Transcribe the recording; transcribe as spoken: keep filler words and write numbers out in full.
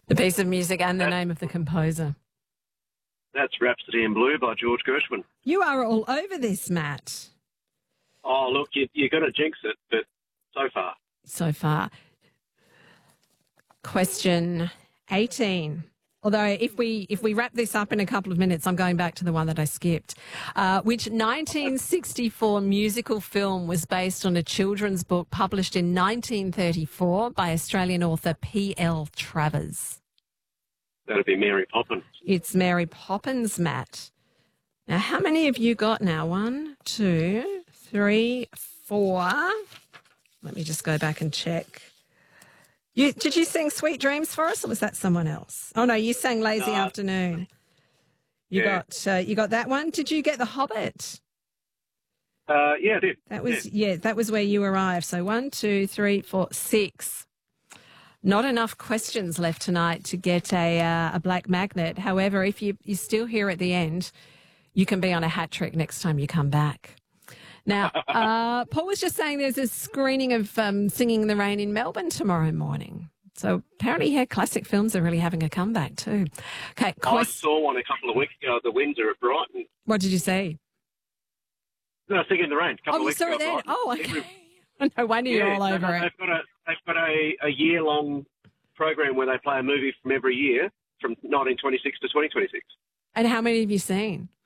The piece of music and the That- name of the composer. That's Rhapsody in Blue by George Gershwin. You are all over this, Matt, Oh, look, you, you're going to jinx it, but so far. so far. Question eighteen. Although if we if we wrap this up in a couple of minutes, I'm going back to the one that I skipped. Uh, which nineteen sixty-four musical film was based on a children's book published in nineteen thirty-four by Australian author P L Travers? That'd be Mary Poppins. It's Mary Poppins, Matt. Now, how many have you got now? One, two, three, four. Let me just go back and check. You, did you sing Sweet Dreams for us, or was that someone else? Oh, no, you sang Lazy No. Afternoon. You Yeah. got uh, you got that one. Did you get The Hobbit? Uh, yeah, I did. That was, Yeah. yeah, that was where you arrived. So one, two, three, four, six. Not enough questions left tonight to get a uh, a black magnet. However, if you, you're still here at the end, you can be on a hat trick next time you come back. Now, uh, Paul was just saying there's a screening of um, Singing in the Rain in Melbourne tomorrow morning. So apparently, yeah, classic films are really having a comeback too. Okay, I quest- saw one a couple of weeks ago at the Windsor at Brighton. what did you see? No, Singing in the Rain. A couple Oh, of you weeks saw ago it at then? Brighton. Oh, Every- okay. No wonder you're all no, over no, it. They've got a they've got a, a year long program where they play a movie from every year from nineteen twenty-six to twenty twenty-six. And how many have you seen?